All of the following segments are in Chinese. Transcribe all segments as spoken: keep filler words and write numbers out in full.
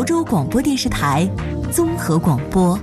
亳州广播电视台综合广播。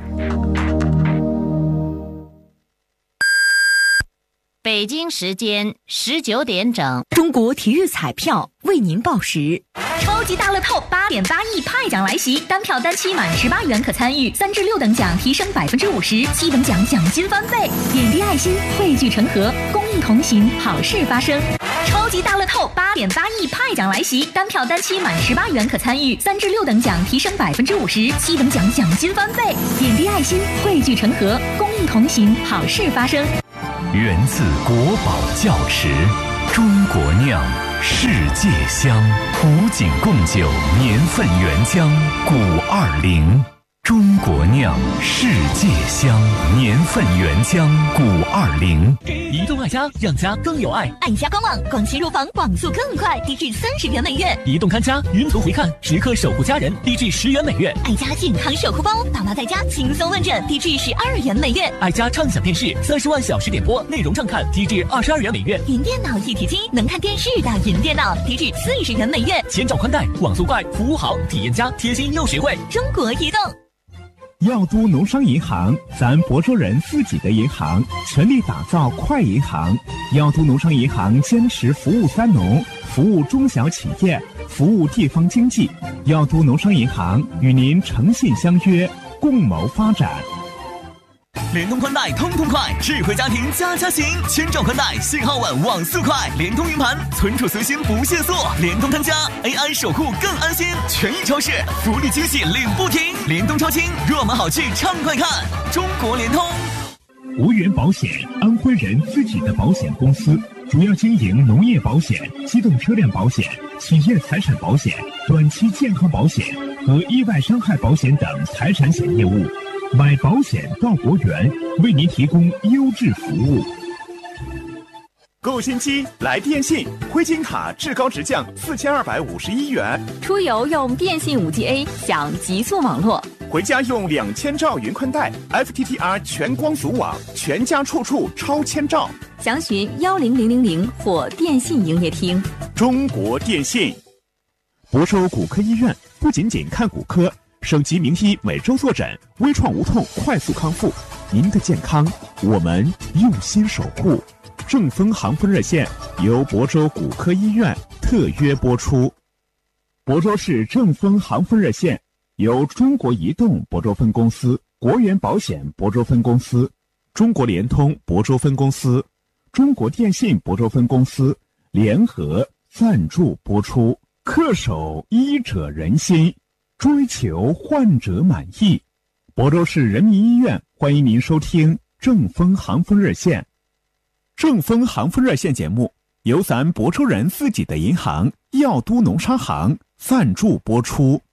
北京时间十九点整， 中国体育彩票为您报时。 超级大乐透八点八亿派奖来袭，单票单期满十八元可参与，三至六等奖提升百分之五十，七等奖奖金翻倍，点滴爱心汇聚成河，公益同行，好事发生。超级大乐透八点八亿派奖来袭，单票单期满十八元可参与，三至六等奖提升百分之五十，七等奖奖金翻倍，点滴爱心汇聚成河，公益同行，好事发生。 源自国宝窖池，中国酿，世界香，古井贡酒年份原浆古二零。中国酿，世界香，年份原浆古二零。 移动爱家，让家更有爱。 爱家官网，广信入房，网速更快，低至三十元每月。 移动看家，云图回看，时刻守护家人，低至十元每月。 爱家健康守护包，爸妈在家轻松问诊，低至十二元每月。 爱家畅享电视，三十万小时点播，内容畅看，低至二十二元每月。 云电脑一体机，能看电视的云电脑，低至四十元每月。 千兆宽带，网速快，服务好，体验佳，贴心又实惠。 中国移动。 耀都农商银行，咱亳州人自己的银行，全力打造快银行。耀都农商银行坚持服务三农，服务中小企业，服务地方经济。耀都农商银行与您诚信相约，共谋发展。 联通宽带通通快，智慧家庭家家行，千兆宽带，信号稳，网速快，联通云盘，存储随心不限速，联通看家 A I 守护更安心，权益超市福利惊喜领不停，联通超轻，热门好剧畅快看，中国联通。 无源保险，安徽人自己的保险公司，主要经营农业保险、机动车辆保险、企业财产保险、短期健康保险和意外伤害保险等财产险业务。买保险到国源，为您提供优质服务。 购新机来电信，灰金卡至高直降四千二百五十一元。 出游用电信 五 G A 享极速网络， 回家用两千兆云宽带 F T T R 全光组网，全家处处超千兆。 详询幺零零零零或电信营业厅。 中国电信。 亳州骨科医院不仅仅看骨科，省级名医每周坐诊，微创无痛快速康复。您的健康，我们用心守护。正风航风热线由亳州骨科医院特约播出。亳州市正风航风热线由中国移动亳州分公司、国源保险亳州分公司、中国联通亳州分公司、中国电信亳州分公司联合赞助播出。恪守医者仁心，追求患者满意。亳州市人民医院欢迎您收听正风航风热线。正风航风热线节目由咱亳州人自己的银行耀都农商行赞助播出。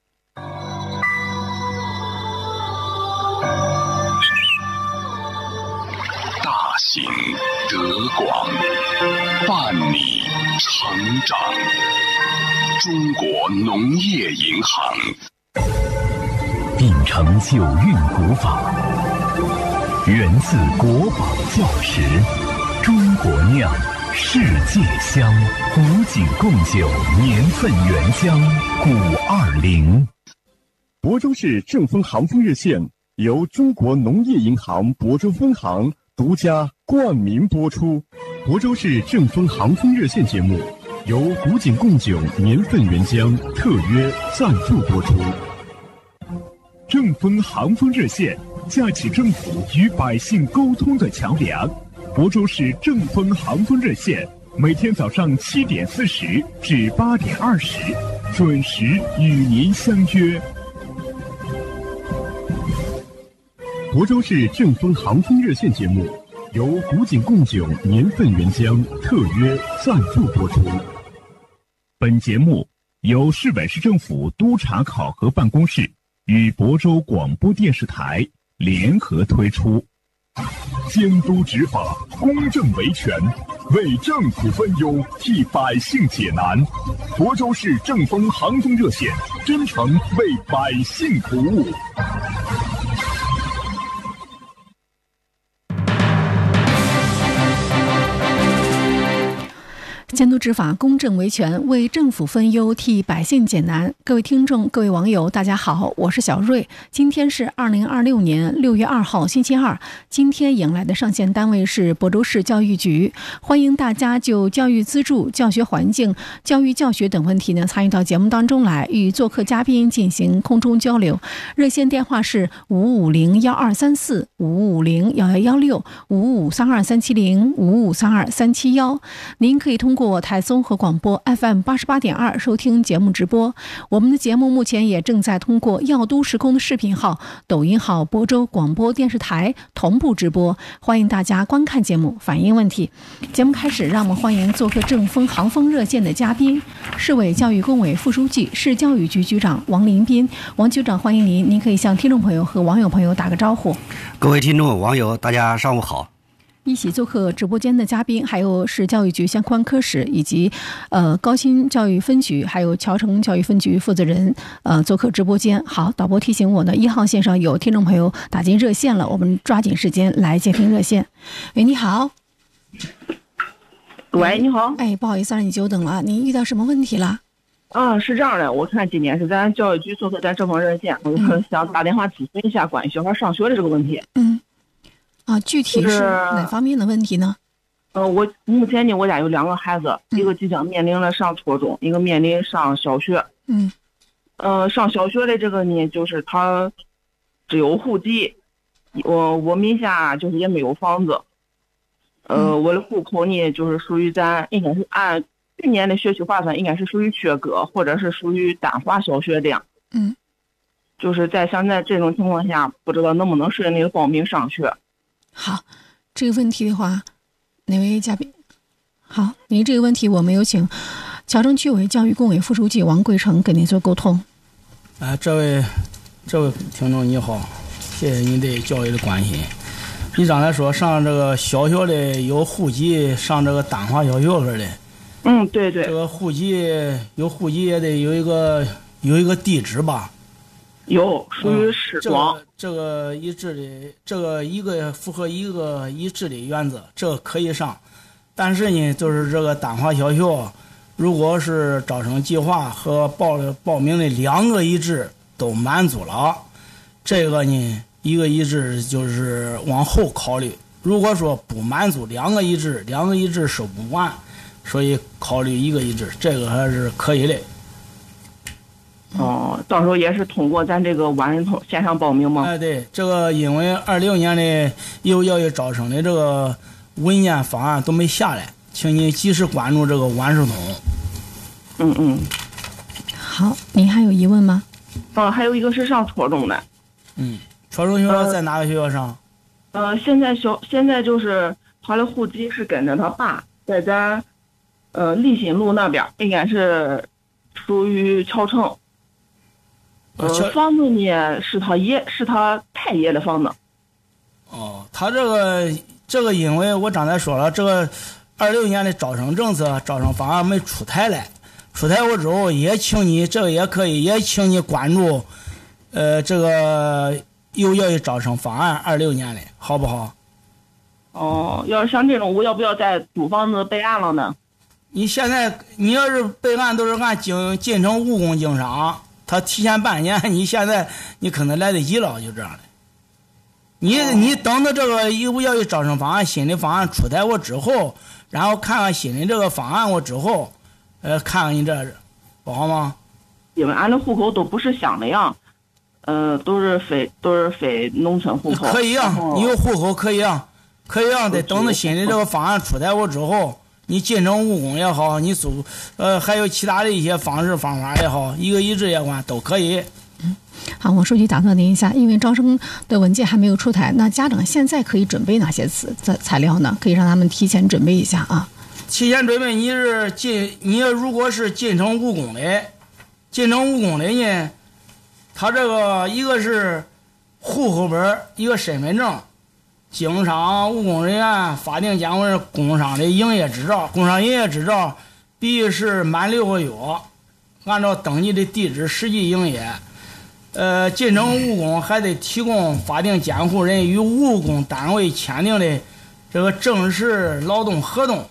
大行德广，伴你成长。中国农业银行秉承九韵古法，源自国宝窖池，中国酿，世界香，古井贡酒年份原浆古二零。 亳州市正风航风热线由中国农业银行亳州分行独家冠名播出。亳州市正风航风热线节目由古井贡酒年份原浆特约赞助播出。正风航风热线架起政府与百姓沟通的桥梁。亳州市正风航风热线每天早上七点四十至八点二十准时与您相约。亳州市正风航风热线节目由古井贡酒年份原浆特约赞助播出。本节目由市委市政府督查考核办公室与亳州广播电视台联合推出。监督执法，公正维权，为政府分忧，替百姓解难。亳州市正风航风热线真诚为百姓服务。 监督执法，公正维权，为政府分忧，替百姓解难。各位听众，各位网友，大家好，我是小瑞。今天是二零二六年六月二号，星期二。今天迎来的上线单位是亳州市教育局，欢迎大家就教育资助、教学环境、教育教学等问题呢参与到节目当中来，与做客嘉宾进行空中交流。热线电话是五五零幺二三四、五五零幺幺幺六、五五三二三七零、五五三二三七幺。您可以通过台综合广播 F M 八十八点二收听节目直播。我们的节目目前也正在通过耀都时空的视频号、抖音号亳州广播电视台同步直播，欢迎大家观看节目，反映问题。节目开始，让我们欢迎做客正风航风热线的嘉宾，市委教育工委副书记、市教育局局长王林斌。王局长，欢迎您，您可以向听众朋友和网友朋友打个招呼。 各位听众网友，大家上午好。 一起做客直播间的嘉宾还有市教育局相关科室以及呃高新教育分局还有侨城教育分局负责人呃做客直播间。好，导播提醒我呢，一号线上有听众朋友打进热线了，我们抓紧时间来接听热线。喂，你好。 喂，你好。 哎，不好意思让你久等了，您遇到什么问题了？ 啊，是这样的，我看今天是咱教育局做客咱正风热线，我想打电话咨询一下关于小孩上学的这个问题。 嗯。啊，具体是哪方面的问题呢？ 呃，我目前呢，我家有两个孩子，嗯、一个即将面临了上初中，一个面临上小学。 嗯。 呃，上小学的这个呢，就是他只有户籍，我我名下就是也没有房子。呃， 嗯、 我的户口呢，就是属于咱应该是按去年的学区划算，应该是属于缺额，或者是属于单华小学这样。 嗯。 就是在现在这种情况下，不知道能不能顺利的报名上学。 好，这个问题的话，哪位嘉宾？好，您这个问题我们有请侨城区委教育工委副书记王贵成跟您做沟通。 啊，这位这位听众你好，谢谢您对教育的关心。你刚才说上这个小学的有户籍上这个单华小学似的。 嗯，对对。 这个户籍有户籍也得有一个有一个地址吧？ 有，属于市庄、 嗯。这个这个一致的，这个一个符合一个一致的原则，这个可以上。但是呢，就是这个单华小学，如果是招生计划和报报名的两个一致都满足了，这个呢一个一致就是往后考虑。如果说不满足两个一致，两个一致收不完，所以考虑一个一致，这个还是可以的。 哦，到时候也是通过咱这个万人通线上报名吗？ 哎，对，这个因为二六年的义务教育招生的这个文件方案都没下来，请你及时关注这个万事通。 嗯嗯。 好，您还有疑问吗？ 啊，还有一个是上初中的。 嗯，初中学校在哪个学校上？ 呃，现在小现在就是他的户籍是跟着他爸在咱呃立新路那边，应该是属于侨城。呃，房子呢是他爷，是他太爷的房子。 哦，他这个这个，因为我刚才说了，这个二六年的招生政策、招生方案没出台来，出台过之后，也请你这个也可以，也请你关注，呃，这个义务教育招生方案二六年的，好不好？ 哦，要是像这种，我要不要在租房子备案了呢？ 你现在你要是备案都是按经进城务工经商。他提前半年，你现在你可能来得及了，就这样的。你你等到这个义务教育招生方案新的方案出台过之后，然后看看新的这个方案过之后，呃，看看你这不好吗？ 因为俺的户口都不是乡的呀，呃，都是非都是非农村户口。 可以啊，你有户口可以啊，可以啊，得等到新的这个方案出台过之后。你进城务工也好，你租呃还有其他的一些方式方法也好，一个一致也管都可以。 嗯，好，我书记打断您一下，因为招生的文件还没有出台，那家长现在可以准备哪些材材料呢？可以让他们提前准备一下啊。 提前准备，你是进你如果是进城务工的，进城务工的呢，他这个一个是户口本，一个身份证。经商务工人员法定监管工商的营业执照，工商营业执照必须是满六个月，按照登记的地址实际营业。呃，进城务工还得提供法定监护人与务工单位签订的这个正式劳动合同，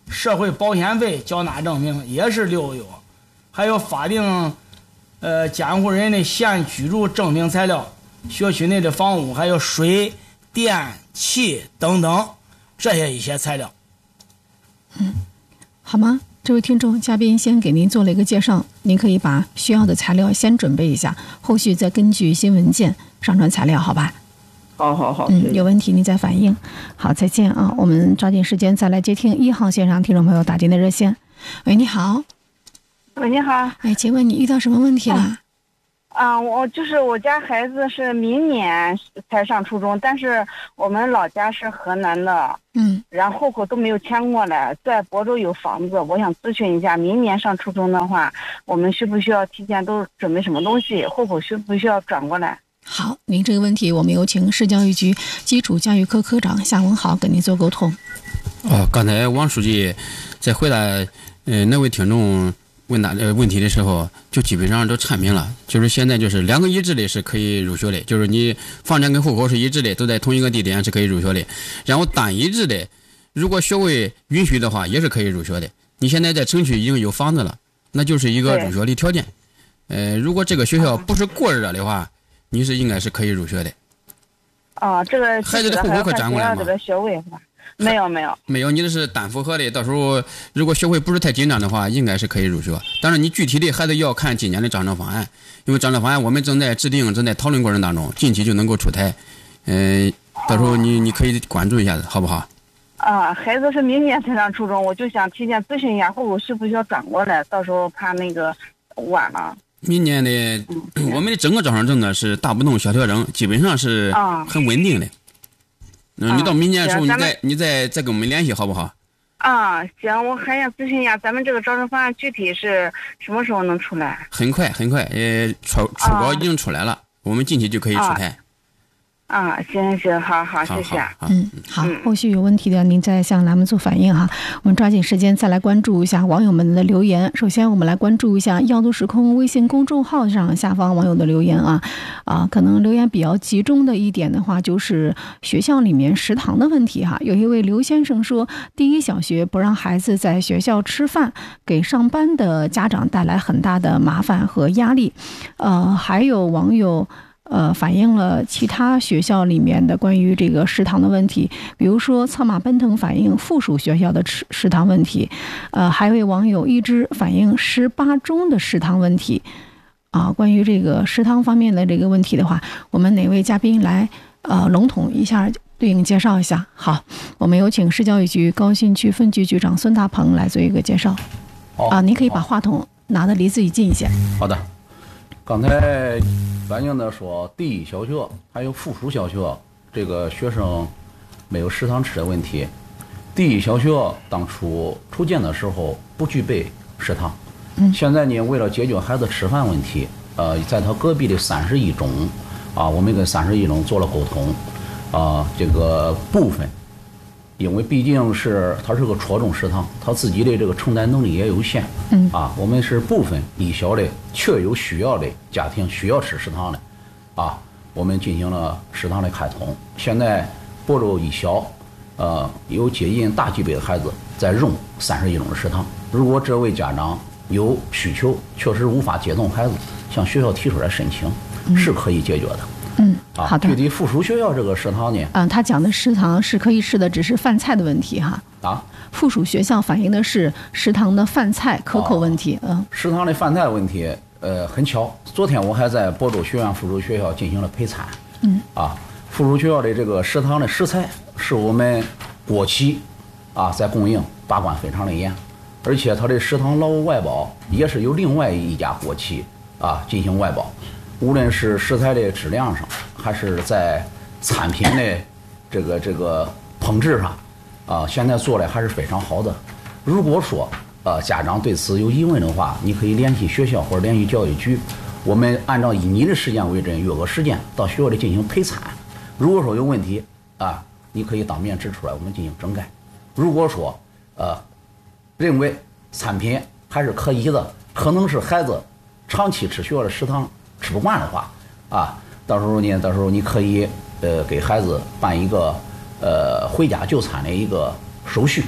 社会保险费缴纳证明也是六个月，还有法定呃监护人的现居住证明材料，学区内的房屋还有水电气等等这些一些材料。 嗯，好吗？这位听众，嘉宾先给您做了一个介绍，您可以把需要的材料先准备一下，后续再根据新文件上传材料，好吧？ 好好好， 嗯，有问题您再反映。好，再见啊！我们抓紧时间再来接听一号线上听众朋友打进的热线。喂，你好。 喂，你好。 哎，请问你遇到什么问题了？ 啊啊，我就是我家孩子是明年才上初中，但是我们老家是河南的， 嗯， 然后户口都没有迁过来，在亳州有房子，我想咨询一下，明年上初中的话，我们需不需要提前都准备什么东西？户口需不需要转过来？ 好，您这个问题我们有请市教育局基础教育科科长夏文豪跟您做沟通。 哦，刚才王书记在回答呃那位听众问答呃问题的时候，就基本上都阐明了，就是现在就是两个一致的是可以入学的，就是你房产跟户口是一致的，都在同一个地点是可以入学的。然后单一致的，如果学位允许的话，也是可以入学的。你现在在城区已经有房子了，那就是一个入学的条件。呃，如果这个学校不是过热的话，你是应该是可以入学的。 哦，这个孩子的户口可转过来吗？ 这个学位是吧？没有没有没有，你这是单符合的。到时候如果学会不是太紧张的话，应该是可以入学。当然，你具体的还得要看今年的章程方案，因为章程方案我们正在制定、正在讨论过程当中，近期就能够出台。嗯、呃，到时候你你可以关注一下子，好不好？ 啊，孩子是明年才上初中，我就想提前咨询一下户口需不需要转过来，到时候怕那个晚了。 明年的、嗯、我们的整个招生政策是大不动小调整，基本上是很稳定的。嗯、啊，你到明年的时候，你再你再再跟我们联系，好不好？ 啊，行，我还想咨询一下，咱们这个招生方案具体是什么时候能出来？ 很快很快，呃，初初稿已经出来了，啊、我们近期就可以出台。 啊啊，行行，好好，谢谢。 嗯，好，后续有问题的您再向栏目组反映哈。我们抓紧时间再来关注一下网友们的留言。首先，我们来关注一下耀都时空微信公众号上下方网友的留言啊啊，可能留言比较集中的一点的话，就是学校里面食堂的问题哈。有一位刘先生说，第一小学不让孩子在学校吃饭，给上班的家长带来很大的麻烦和压力。呃，还有网友。呃，反映了其他学校里面的关于这个食堂的问题，比如说策马奔腾反映附属学校的食食堂问题，呃，还有位网友一直反映十八中的食堂问题，啊，关于这个食堂方面的这个问题的话，我们哪位嘉宾来呃笼统一下对应介绍一下？好，我们有请市教育局高新区分局局长孙大鹏来做一个介绍。啊，您可以把话筒拿得离自己近一些。 好的，刚才。反映的说，第一小学还有附属小学这个学生没有食堂吃的问题。第一小学当初初建的时候不具备食堂，嗯，现在呢，为了解决孩子吃饭问题，呃，在他隔壁的三十一中，啊，我们跟三十一中做了沟通，啊，这个部分，因为毕竟是它是个初中食堂，他自己的这个承担能力也有限，嗯，啊，我们是部分一小的确有需要的家庭需要吃食堂的，啊，我们进行了食堂的开通。现在亳州一小，呃，有接近大几百的孩子在用三十一中的食堂。如果这位家长有需求，确实无法接送孩子，向学校提出来申请，嗯、是可以解决的。 嗯，好的。 具体附属学校这个食堂呢？ 嗯，他讲的食堂是可以吃的，只是饭菜的问题哈。 啊， 附属学校反映的是食堂的饭菜可口问题。嗯、哦， 食堂的饭菜问题，呃，很巧，昨天我还在亳州学院附属学校进行了陪餐。嗯，啊，附属学校的这个食堂的食材是我们国企啊在供应，把关非常的严，而且它的食堂劳务外包也是由另外一家国企啊进行外包。无论是食材的质量上，还是在产品的这个这个烹制上，啊，现在做的还是非常好的。如果说呃家长对此有疑问的话，你可以联系学校或者联系教育局，我们按照以你的时间为准，约个时间到学校里进行陪餐。如果说有问题啊，你可以当面指出来，我们进行整改。如果说呃认为产品还是可以的，可能是孩子长期吃学校的食堂吃不惯的话，啊，到时候呢，到时候你可以呃给孩子办一个呃回家就餐的一个手续，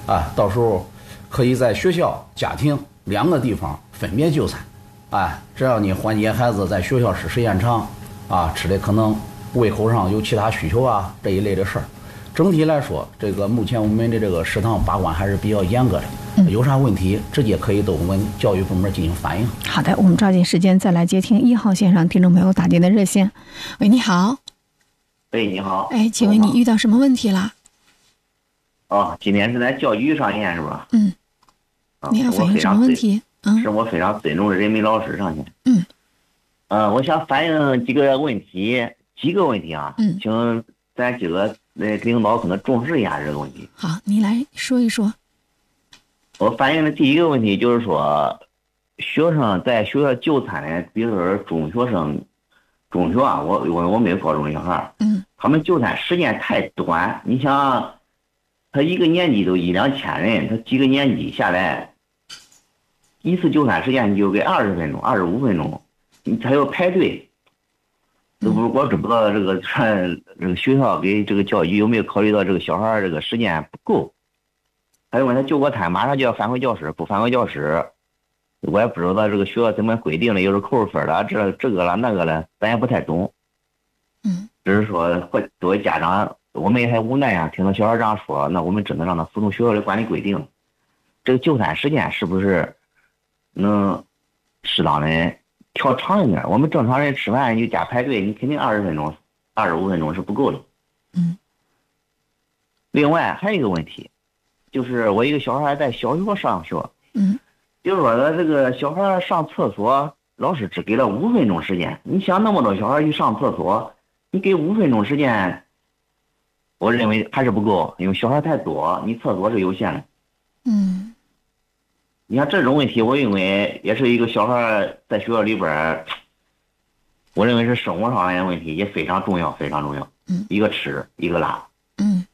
啊，到时候可以在学校、家庭两个地方分别就餐，啊，只要你缓解孩子在学校吃时间长，啊，吃的可能胃口上有其他需求啊这一类的事儿。整体来说，这个目前我们的这个食堂把关还是比较严格的，嗯、有啥问题直接可以对我们教育部门进行反映。 好的，我们抓紧时间再来接听一号线上听众朋友打进的热线。喂，你好。 喂，你好。 哎，请问你遇到什么问题了？ 哦，今天是在教育上线是吧？ 嗯。你要反映什么问题？ 嗯，是我非常尊重的人民老师上线。 嗯。 呃，我想反映几个问题，几个问题啊。 嗯。 请咱几个呃领导可能重视一下这个问题。 好，你来说一说。 我反映的第一个问题就是说，学生在学校就餐的，比如说中学生，中学啊，我我我没有高中的小孩， 嗯， 他们就餐时间太短。你想，他一个年级都一两千人，他几个年级下来，一次就餐时间就给二十分钟、二十五分钟，你还要排队。我我知不知道这个这个学校给这个教育有没有考虑到这个小孩这个时间不够？还有问他就过餐，马上就要返回教室，不返回教室，我也不知道这个学校怎么规定的，又是扣分了，这这个了那个了，咱也不太懂。 嗯， 只是说作为家长，我们也很无奈呀、啊。听到小孩这样说，那我们只能让他服从学校的管理规定。这个就餐时间是不是能适当的调长一点？我们正常人吃饭就加排队，你肯定二十分钟、二十五分钟是不够的。 嗯。 另外还有一个问题，就是我一个小孩在小学上学， 嗯， 就是说他这个小孩上厕所，老师只给了五分钟时间。你想那么多小孩去上厕所，你给五分钟时间，我认为还是不够，因为小孩太多，你厕所是有限的。 嗯。 你看这种问题，我认为也是一个小孩在学校里边，我认为是生活上的问题，也非常重要，非常重要。 嗯， 一个吃，一个拉。 嗯，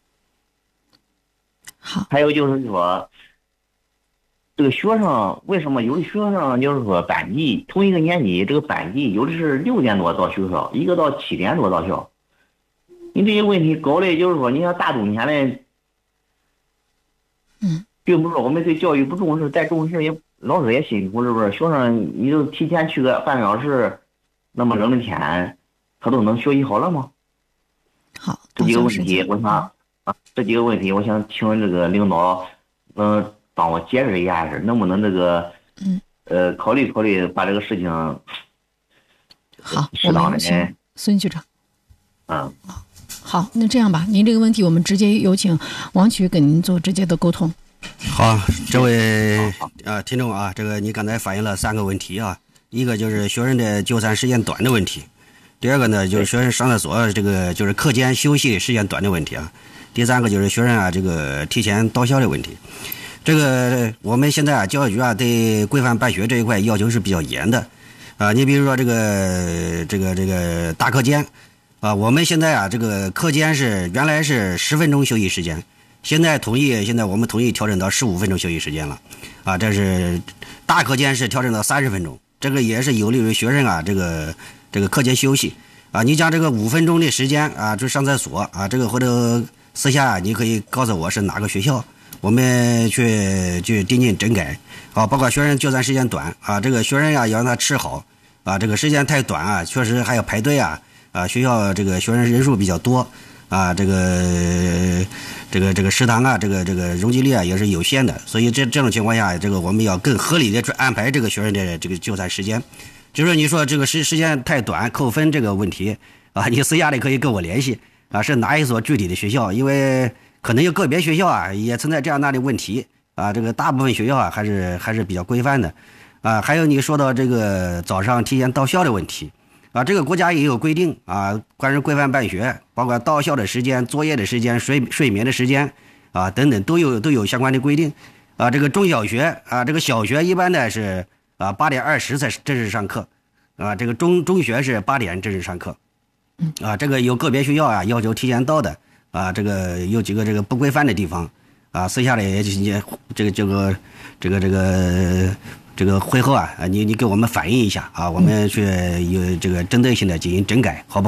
好。 还有就是说，这个学生为什么有的学生就是说班级同一个年级，这个班级有的是六点多到学校，一个到七点多到校。你这些问题搞的，就是说，你像大冬天的， 嗯。 并不是说我们对教育不重视，再重视也老师也辛苦，是不是？学生你就提前去个半个小时，那么冷的天，他都能学习好了吗？ 好， 这几个问题，我想啊，这几个问题，我想请这个领导能、呃、帮我解释一下，是能不能这个嗯呃考虑考虑把这个事情好适当的请孙局长。 嗯， 好，那这样吧，您这个问题我们直接有请王局跟您做直接的沟通。 好，这位啊听众啊，这个你刚才反映了三个问题啊，一个就是学生的就餐时间短的问题，第二个呢就是学生上厕所这个就是课间休息时间短的问题啊，第三个就是学生啊这个提前到校的问题。这个我们现在啊教育局啊对规范办学这一块要求是比较严的啊，你比如说这个这个这个大课间啊，我们现在啊这个课间是原来是十分钟休息时间。现在同意，现在我们同意调整到十五分钟休息时间了，啊，这是大课间是调整到三十分钟，这个也是有利于学生啊，这个这个课间休息，啊，你讲这个五分钟的时间啊，就上厕所啊，这个或者私下你可以告诉我是哪个学校，我们去去订进整改，啊，包括学生就餐时间短啊，这个学生呀要让他吃好，啊，这个时间太短啊，确实还要排队啊，啊，学校这个学生人数比较多。啊，这个这个这个食堂啊，这个这个容积率啊也是有限的，所以这这种情况下，这个我们要更合理的去安排这个学生的这个就餐时间。就是你说这个时时间太短扣分这个问题啊，你私下里可以跟我联系啊，是哪一所具体的学校？因为可能有个别学校啊也存在这样那的问题啊，这个大部分学校啊还是还是比较规范的啊。还有你说到这个早上提前到校的问题。啊，这个国家也有规定啊，关于规范办学，包括到校的时间、作业的时间、睡睡眠的时间啊等等，都有都有相关的规定。啊，这个中小学啊，这个小学一般呢是啊八点二十才正式上课，啊，这个中中学是八点正式上课。啊，这个有个别学校啊要求提前到的啊，这个有几个这个不规范的地方啊，私下里也也这个这个这个这个。这个会后啊，你你给我们反映一下啊，我们去有这个针对性的进行整改，好不好？ 嗯，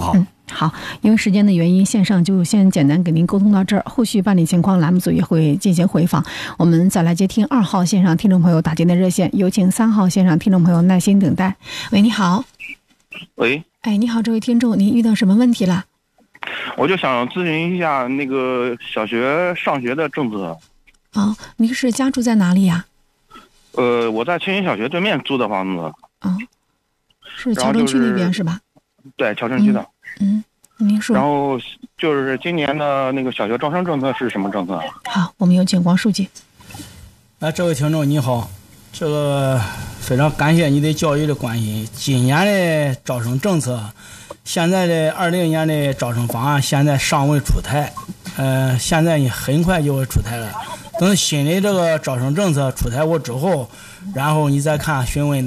好，因为时间的原因，线上就先简单给您沟通到这儿，后续办理情况栏目组也会进行回访。我们再来接听二号线上听众朋友打进的热线，有请三号线上听众朋友耐心等待。喂，你好。 喂。 哎，你好，这位听众，您遇到什么问题了？ 我就想咨询一下那个小学上学的政策。 哦，您是家住在哪里呀？ 呃，我在青云小学对面租的房子。 哦，是桥城区那边是吧？ 对，桥城区的。 嗯，嗯您说。 然后就是今年的那个小学招生政策是什么政策？ 好，我们有请王书记。 哎，这位听众你好，这个非常感谢你对教育的关心。今年的招生政策，现在的二零年的招生方案现在尚未出台，呃，现在呢很快就会出台了。等新的这个招生政策出台过之后，然后你再看询问。